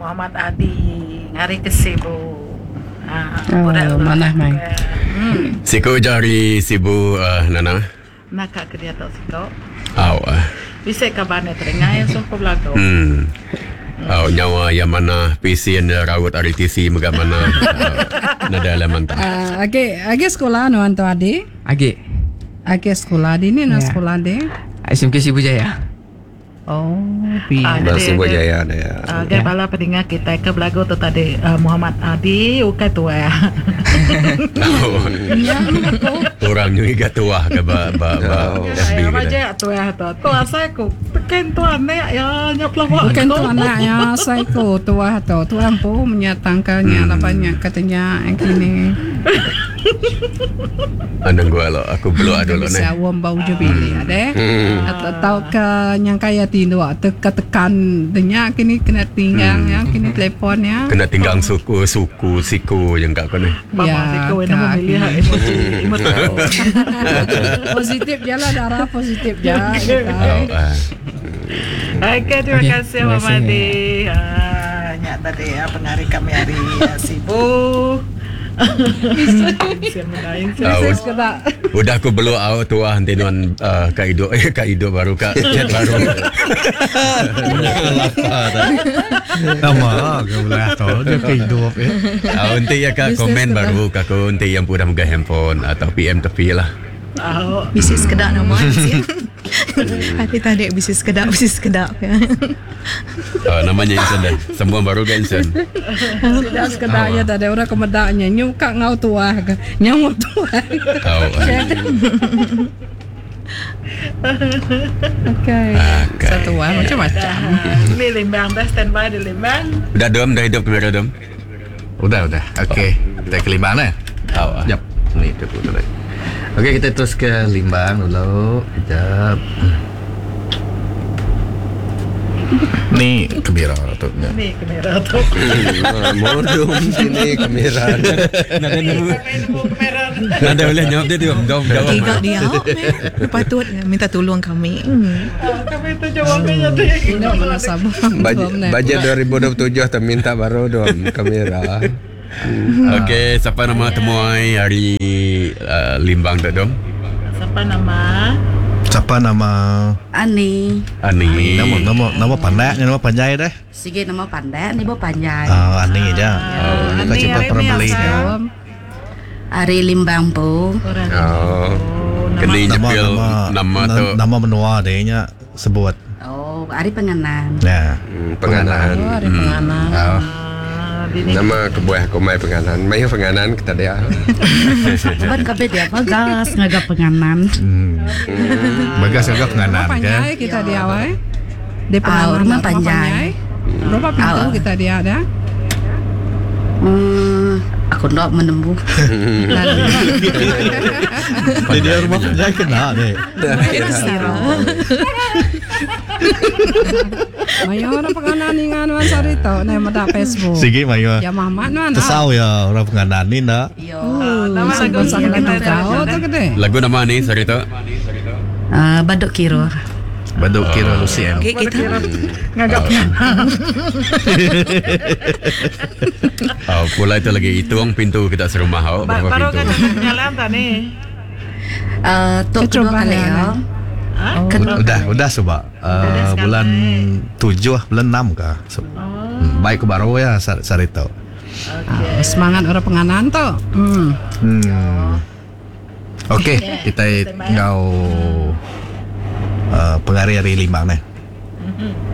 Muhammad Adi ngari kesibu. Mana mai. Siko jari sibu Nana. Nakak kerja tak siko. Bisa kabarnya teringat so ko blago. Nyawa yang mana PC yang rawat RTC bagaimana nada mantap. Age sekolah no anto Adi. Age sekolah di ni na sekolah de. SMK Sibu Jaya. Oh, Sibu Jaya ada ya. Gaya bala pendengar kita ke belagu tu tadi Muhammad Adi ukai tua ya. Orang juga tua ke FB kita. Aja tua tu. Tua saya ku bukan tua anak ya nyaplawak. Bukan tua anak ya saya ku tua tu. Tua ampu menyatakannya banyak katanya yang kini. Andang gua lo, aku belum ada lo Bisa wong bau jubili ada. Atau ke yang kaya tindu tekan denya kini kena tinggal ya, kini teleponnya. Kena tinggal siku yang kak kene. Ya, siku ini memilih emoji. Positif je lah, darah positif je. Oke, terima kasih Mama Adi. Nyata deh pengarik kami hari sibuk. Udah aku belum awak tua nanti nuan kaido baru kak chat baru. Nama kau boleh tahu dia kaido apa? Nanti ya kak komen baru kak nanti yang pura muka handphone atau PM tepi lah. Bisnis kedap nama Hati tadi bisnis kedap namanya Insan dah. Semua baru ke Insan. Tidak sekedarnya tadi orang kemedaknya nyuka ngau tua nyamuk tua. Okay. Satu macam-macam. Ini Limbang dah standby di Limbang. Udah dom, dah hidup kamera dom. Udah. Okey. Kita ke Limbang eh? Jap. Ni tu dulu. Okey, kita terus ke Limbang dulu. Sekejap. Ni kamera tu. Ni kamera tu. Modum sini kamera. Nada boleh jawab dia tu. Jawab. Tiga dia patut minta tolong kami. Kami tu jawabnya tu. Tidak mana sabar. Bajet 2027 tak minta baru dom kamera. Okey, siapa nama temuai hari Limbang tu dom? Siapa nama? Ani. Nama pandai, nama panjai dah. Sige nama pandai, ni bo panjai. Ani je. Kau cepat pembelinya. Ari Limbang po. Kena nyepil nama tu. Nama menua dia sebut. Oh, Ari Penganan. Ya, Penganan. Ari Penganan. Nama kebuah komai Penganan. Mai Penganan kita dia. Ban kabe dia bagas ngaga Penganan. Bagas ngaga Penganan ke? Panjai kita dia awai. Di Penganan rumah panjai. Berapa pintu kita dia ada? Aku nak menembuh. Dia rumah panjai kena deh. Mayo orang Penganan ni nganuan sarito na mada Facebook. Sige Mayo. Ya Muhammad nuan. Tesau ya orang Penganan ni nak. Nama lagu sangat tahu tu gede. Lagu nama ni Sarito? Badok Kiro. Baduk Kiro Lucien. Kita ngagap. Pula itu lagi hitung pintu kita serumah berapa Baru pintu? kan jalan tadi. Tok kedua kali ya. Udah sebab bulan 7 bulan 6 kah. Baik ke baru ya Sarito. Semangat orang Penganan tu. Okey, kita tinggal penghari-hari Limbang ni.